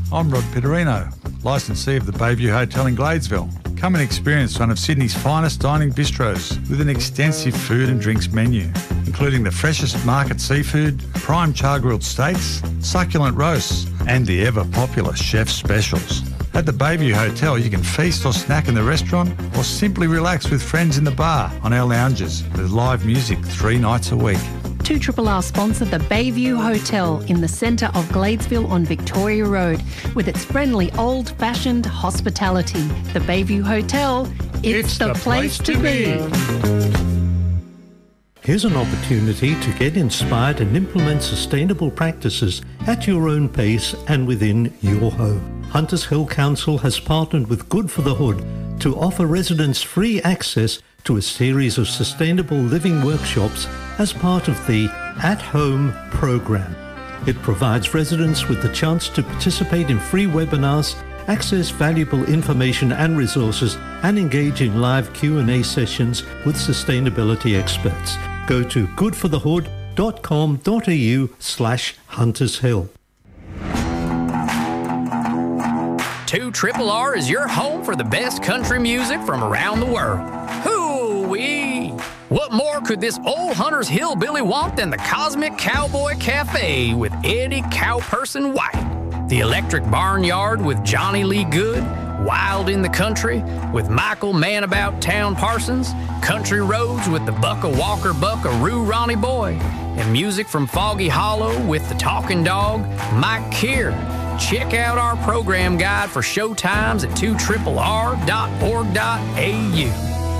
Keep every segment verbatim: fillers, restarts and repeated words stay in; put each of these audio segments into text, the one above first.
I'm Rod Pitterino, licensee of the Bayview Hotel in Gladesville. Come and experience one of Sydney's finest dining bistros with an extensive food and drinks menu, including the freshest market seafood, prime char-grilled steaks, succulent roasts, and the ever-popular chef specials. At the Bayview Hotel, you can feast or snack in the restaurant or simply relax with friends in the bar on our lounges with live music three nights a week. two R R sponsor the Bayview Hotel in the centre of Gladesville on Victoria Road with its friendly old-fashioned hospitality. The Bayview Hotel, it's, it's the, the place, place to be. Here's an opportunity to get inspired and implement sustainable practices at your own pace and within your home. Hunters Hill Council has partnered with Good for the Hood to offer residents free access to a series of sustainable living workshops as part of the At Home program. It provides residents with the chance to participate in free webinars, access valuable information and resources, and engage in live Q and A sessions with sustainability experts. Go to goodforthehood.com.au slash Hunters Hill. two R R is your home for the best country music from around the world. Hoo-wee! What more could this old Hunters Hillbilly want than the Cosmic Cowboy Cafe with Eddie Cowperson White, the Electric Barnyard with Johnny Lee Good, Wild in the Country with Michael Manabout Town Parsons, Country Roads with the Bucka Walker Buckaroo Ronnie Boy, and music from Foggy Hollow with the Talking Dog, Mike Keir. Check out our program guide for show times at two R R dot org dot A U。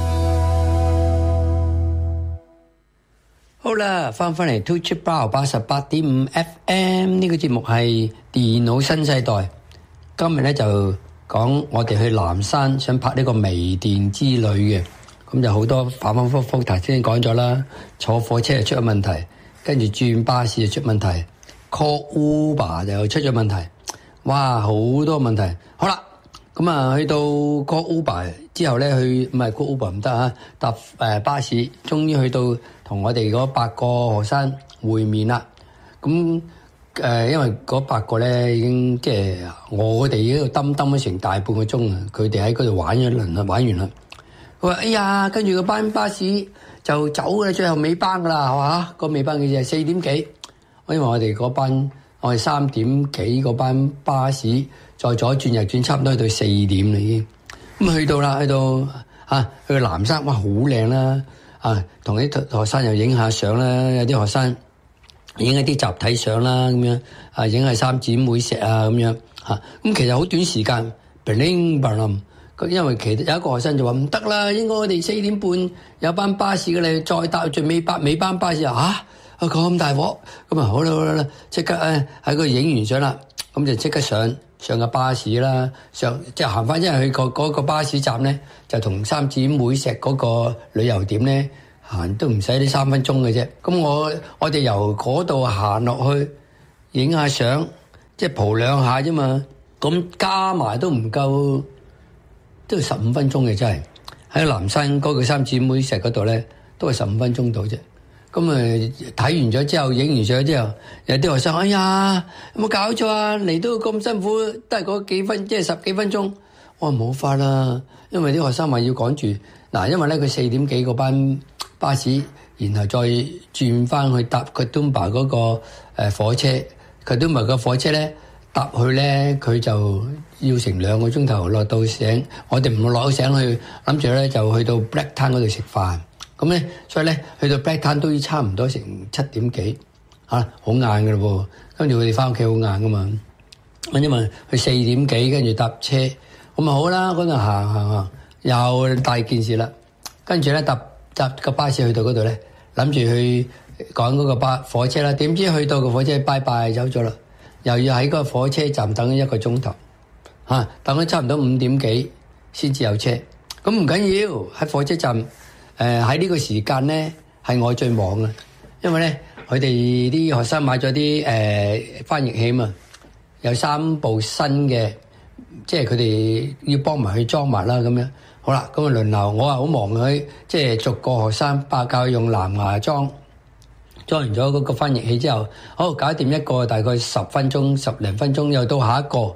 好啦，翻返嚟 two R R 八十八點五 F M 呢個節目係電腦新世代。今日咧就講我哋去南山想拍呢個微電之旅嘅，咁就好多反反覆覆，頭先講咗啦，坐火車就出咗問題，跟住轉巴士就出問題 ，call Uber 就出咗問題。哇，好多問題。好啦，咁啊去到 call Uber 之後咧，去唔係 call Uber 唔得啊，搭誒、呃、巴士，終於去到同我哋嗰八個學生會面啦。咁誒、呃，因為嗰八個咧已經即係我哋喺度蹬蹬咗成大半個鐘啊，佢哋喺嗰度玩咗一輪啦，玩完啦。佢話：哎呀，跟住個班巴士就走㗎啦，最後尾班㗎啦，係嘛？個尾班嘅就係四點幾，因為我哋嗰班。我哋三點幾嗰班巴士再左轉右轉，差唔多去到四點啦已經。咁去到啦，去到啊，去到南山，哇，好靚啦！啊，同啲學生又影下相啦，有啲學生影一啲集體相啦，咁樣啊，影下三姊妹石啊，咁樣嚇。咁其實好短時間 ，bling bling。因為其實有一個學生就話唔得啦，應該我哋四點半有班巴士嘅，你再搭最尾班尾班巴士啊！啊咁大鑊，咁啊好啦好啦啦，即刻誒喺嗰度影完相啦，咁就即刻上上個巴士啦，上即係行翻，因為去個嗰個巴士站咧，就同三姊妹石嗰個旅遊點咧行都唔使呢三分鐘嘅啫。咁我我哋由嗰度行落去影下相，即係蒲兩下啫嘛，咁加埋都唔夠，都係十五分鐘嘅真係。喺南山嗰個三姊妹石嗰度咧，都係十五分鐘到啫。咁誒睇完咗之後，影完相之後，有啲學生，哎呀，有冇搞錯啊？嚟到咁辛苦，都係嗰幾分，即係十幾分鐘。我話冇法啦，因為啲學生話要趕住嗱，因為咧佢四點幾嗰班巴士，然後再轉翻去搭個 Katoomba 嗰個誒火車 ，Katoomba 個火車咧搭去咧，佢就要成兩個鐘頭落到醒。我哋唔落到醒去，諗住咧就去到 Blacktown 嗰度食飯。咁咧，所以咧去到 Blacktown 都要差唔多成七點幾嚇，好晏㗎嘞喎。跟住佢哋翻屋企好晏㗎嘛。咁因為佢四點幾跟住搭車，咁啊好啦，嗰度行行行，又大件事啦。跟住咧搭搭個巴士去到嗰度咧，諗住去趕嗰個巴火車啦。點知去到個火車拜拜走咗啦，又要喺個火車站等一個鐘頭嚇，等咗差唔多五點幾先至有車。咁唔緊要，喺火車站。誒喺呢個時間咧係我最忙嘅，因為咧佢哋啲學生買咗啲誒翻譯器嘛，有三部新嘅，即係佢哋要幫埋去裝埋啦咁樣。好啦，咁啊輪流，我話好忙佢，即係逐個學生把教用藍牙裝，裝完咗嗰個翻譯器之後，好搞掂一個大概十分鐘十零分鐘，又到下一個，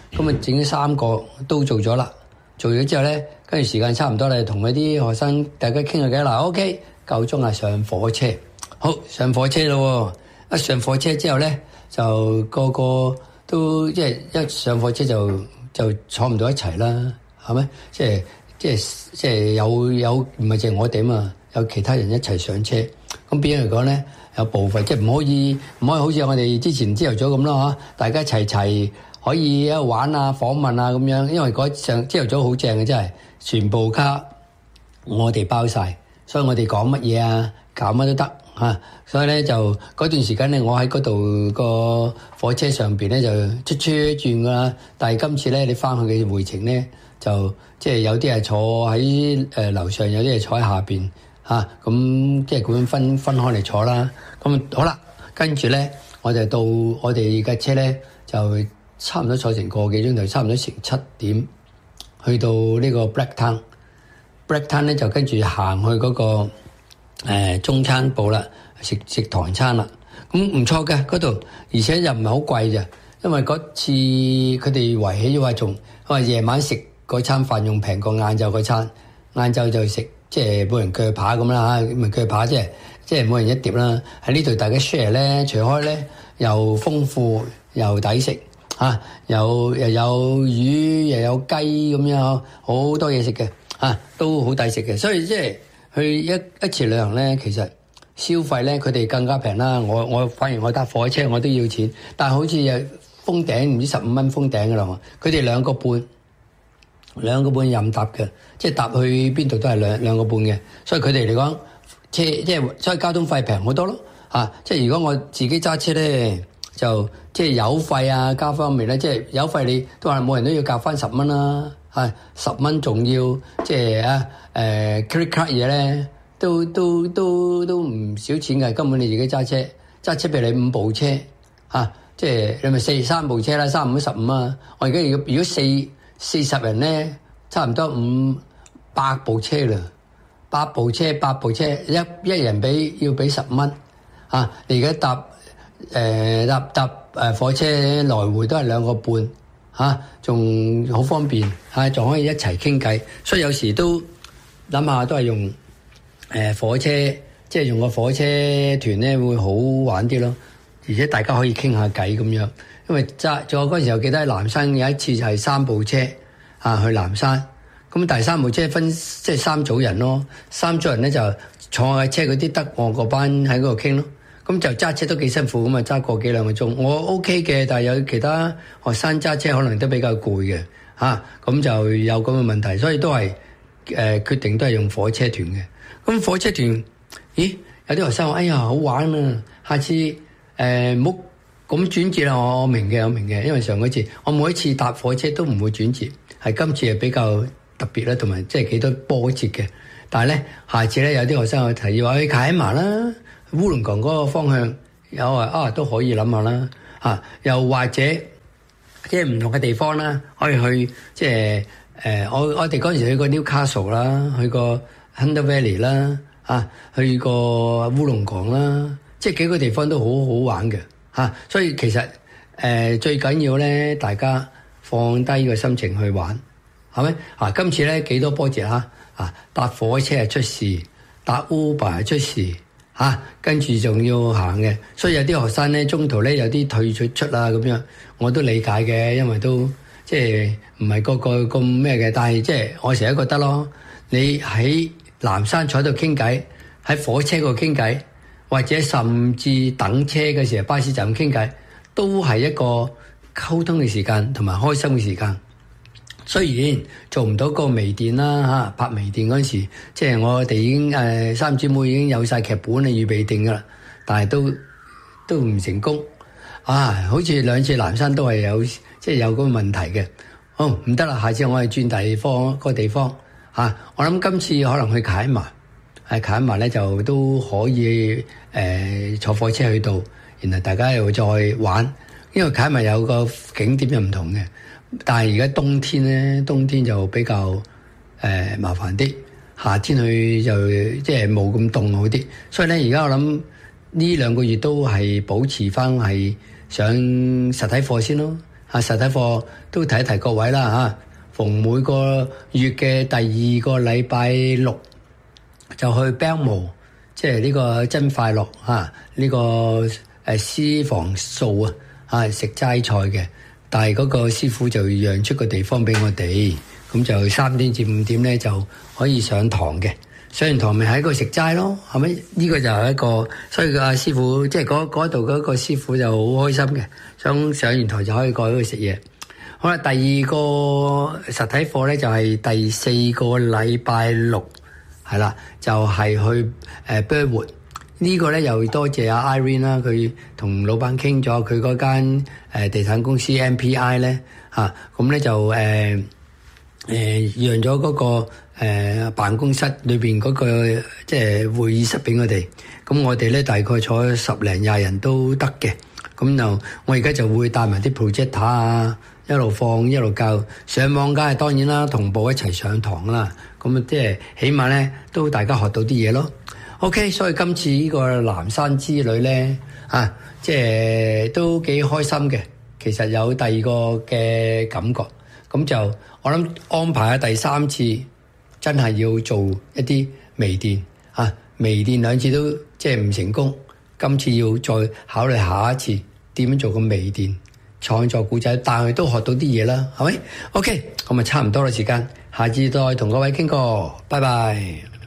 咁啊整咗三個都做咗啦。做咗之後咧，跟住時間差唔多啦，同嗰啲學生大家傾下偈啦。OK，夠鐘啊，上火車。好，上火車咯。一上火車之後咧，就個個都即係一上火車就就坐唔到一齊啦，係咪？即係即係即係有有唔係淨係我哋嘛，有其他人一齊上車。咁變咗嚟講咧，有部分即係唔可以唔可以好似我哋之前朝頭早咁咯嚇，大家一齊齊可以一玩啊、訪問啊咁樣。因為嗰上朝頭早好正嘅，真係全部卡我哋包晒，所以我哋講乜嘢啊、搞乜都得嚇。所以咧就嗰段時間咧，我喺嗰度個火車上邊咧就出出轉噶啦。但係今次咧，你翻去嘅回程咧，就即係有啲係坐喺誒樓上，有啲係坐喺下邊。啊，咁即係咁樣分分開嚟坐啦。咁好啦，跟住咧，我就到我哋嘅車咧，就差唔多坐成個幾鐘頭，差唔多成七點，去到呢個 Black Town。Black Town 咧就跟住行去嗰、那個、呃、中餐部啦，食食唐餐啦。咁唔錯嘅嗰度，而且又唔係好貴咋。因為嗰次佢哋圍起咗話，仲話夜晚食嗰餐飯用平過晏晝嗰餐，晏晝就食。即係每人鋸扒咁啦嚇，咪鋸扒即係即係每人一碟啦。喺呢度大家 share 咧，除開咧又豐富又抵食嚇，又又有魚又有雞咁樣，好多嘢食嘅嚇，都好抵食嘅。所以即係去一一次旅行咧，其實消費咧佢哋更加平啦。我我反而我搭火車我都要錢，但係好似又封頂唔知十五蚊封頂㗎啦。佢哋兩個半。兩個半任搭嘅，即係搭去邊度都係兩兩個半嘅，所以佢哋嚟講車即係所以交通費平好多咯嚇。即係如果我自己揸車咧，就即係油費啊加方面咧，即係油費你都話冇人都要夾翻十蚊啦，係十蚊仲要即係啊誒 credit card 嘢咧，都都都都唔少錢嘅。根本你自己揸車揸車俾你五部車嚇，即係你咪四三部車啦，三五十五啊。我而家如果如果四四十人咧，差唔多五百部車啦，八部車八部車，一一人俾要俾十蚊啊！你而家搭誒搭搭誒火車來回都係兩個半嚇，仲好方便嚇，仲可以一齊傾偈，所以有時都諗下都係用誒火車，即係用個火車團咧會好玩啲咯，而且大家可以傾下偈咁樣。因為揸仲有嗰陣時候，記得喺南山有一次就係三部車啊去南山，咁第三部車分即係三組人咯，三組人咧就坐喺車嗰啲得我個班喺嗰度傾咯，咁就揸車都幾辛苦咁啊，揸個幾兩個鐘。我 OK 嘅，但係有其他學生揸車可能都比較攰嘅嚇，咁就有咁嘅問題，所以都係誒、呃、決定都係用火車團嘅。咁火車團，咦有啲學生話：哎呀好玩啊，下次誒唔好。呃咁轉折啦，我我明嘅，我明嘅，因為上嗰次我每一次搭火車都唔會轉折，係今次係比較特別啦，同埋即係幾多波折嘅。但係咧，下次咧有啲學生有提議話去凱馬啦，烏龍港嗰個方向有話啊都可以諗下啦嚇，又或者即係唔同嘅地方啦，可以去即係誒我我哋嗰陣時去過 Newcastle 啦，去過 Hunter Valley 啦，啊去過烏龍港啦，即係幾個地方都好好玩嘅。啊，所以其實誒、呃、最緊要咧，大家放低個心情去玩，係咪？啊，今次咧幾多波折嚇？啊，搭火車係出事，搭 Uber 係出事，嚇、啊，跟住仲要行嘅，所以有啲學生咧中途咧有啲退出出啊咁樣，我都理解嘅，因為都即係唔係個個咁咩嘅，但係即係我成日覺得咯，你喺南山坐喺度傾偈，喺火車嗰度傾偈。或者甚至等車嘅時候，巴士站傾偈，都係一個溝通嘅時間同埋開心嘅時間。雖然做唔到個微電啦嚇，拍微電嗰陣時，即係我哋已經誒、呃、三姊妹已經有晒劇本嚟預備定噶啦，但係都都唔成功啊！好似兩次南山都係有即係有嗰個問題嘅。好唔得啦，下次我哋轉第二方個地方嚇、啊。我諗今次可能去凱馬。喺凱馬咧就都可以誒、呃、坐火車去到，然後大家又再玩，因為凱馬有個景點又唔同嘅。但係而家冬天咧，冬天就比較誒、呃、麻煩啲，夏天去就即係冇咁凍好啲。所以咧，而家我諗呢兩個月都係保持翻係上實體課先咯， 啊，實體課都提一提各位啦嚇。逢每個月嘅第二個禮拜六就去 Belmo， 即係呢個真快樂嚇，呢、這個誒私房素啊嚇食齋菜嘅，但係嗰個師傅就讓出個地方俾我哋，咁就三點至五點咧就可以上堂嘅。上完堂咪喺度食齋咯，係咪？呢、這個就係一個，所以個阿師傅即係嗰度嗰個師傅就好開心嘅，想上完台就可以過去食嘢。好啦，第二個實體課咧就係、是、第四個禮拜六，係啦，就係、是、去誒 Burwood。呢個咧又多謝阿 Irene 啦，佢同老闆傾咗，佢嗰間誒地產公司 M P I 咧嚇，咁咧就誒誒、呃、讓咗嗰、那個。誒、呃、辦公室裏邊嗰個即係會議室俾我哋，咁我哋咧大概坐十零廿人都得嘅，咁就我而家就會帶埋啲 projector 啊，一路放一路教，上網梗係當然啦，同步一齊上堂啦，咁即係起碼咧都大家學到啲嘢咯。OK， 所以今次呢個南山之旅咧啊，即係都幾開心嘅，其實有第二個嘅感覺，咁就我諗安排下第三次。真係要做一啲微電啊！微電兩次都即係唔成功，今次要再考慮下一次點樣做個微電創作故仔，但係都學到啲嘢啦，係咪 ？OK，咁咪差唔多啦時間，下次再同各位傾過，拜拜。